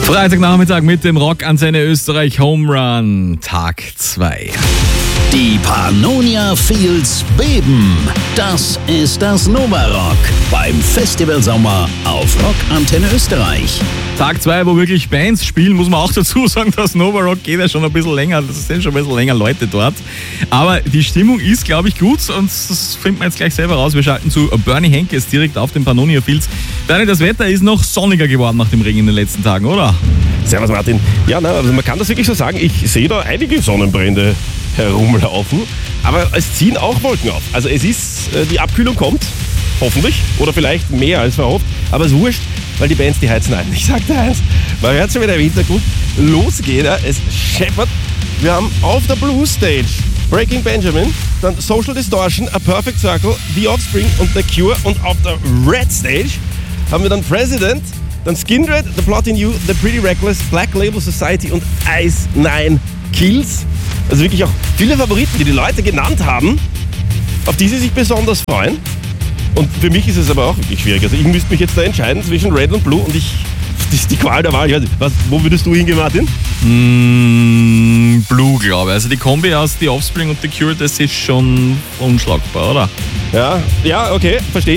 Freitagnachmittag mit dem Rockantenne Österreich Home Run, Tag 2. Die Pannonia Fields beben. Das ist das Nova Rock beim Festival Sommer auf Rockantenne Österreich. Tag 2, wo wirklich Bands spielen, muss man auch dazu sagen, das Nova Rock geht ja schon ein bisschen länger, das sind schon ein bisschen länger Leute dort. Aber die Stimmung ist, glaube ich, gut und das finden wir jetzt gleich selber raus. Wir schalten zu Bernie Henkes direkt auf den Pannonia Fields. Bernie, das Wetter ist noch sonniger geworden nach dem Regen in den letzten Tagen, oder? Servus Martin. Ja, also man kann das wirklich so sagen. Ich sehe da einige Sonnenbrände herumlaufen, aber es ziehen auch Wolken auf. Also es ist, die Abkühlung kommt, hoffentlich, oder vielleicht mehr als verhofft, aber es ist wurscht, weil die Bands, die heizen ein. Ich sag dir eins, man hört schon wieder im Hintergrund, los geht er, es scheppert. Wir haben auf der Blue Stage Breaking Benjamin, dann Social Distortion, A Perfect Circle, The Offspring und The Cure, und auf der Red Stage haben wir dann President, dann Skindred, The Plot in You, The Pretty Reckless, Black Label Society und Ice Nine Kills. Also wirklich auch viele Favoriten, die Leute genannt haben, auf die sie sich besonders freuen. Und für mich ist es aber auch wirklich schwierig. Also ich müsste mich jetzt da entscheiden zwischen Red und Blue und das ist die Qual der Wahl. Ich weiß nicht, wo würdest du hingehen, Martin? Blue, glaube ich. Also die Kombi aus The Offspring und The Cure, das ist schon unschlagbar, oder? Ja, okay, verstehe.